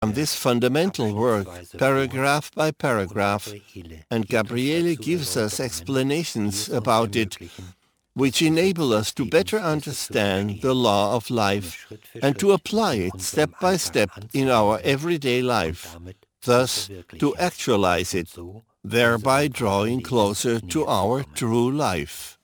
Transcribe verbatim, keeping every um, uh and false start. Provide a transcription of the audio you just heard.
this fundamental work, paragraph by paragraph, and Gabriele gives us explanations about it, which enable us to better understand the law of life and to apply it step by step in our everyday life, thus to actualize it, thereby drawing closer to our true life.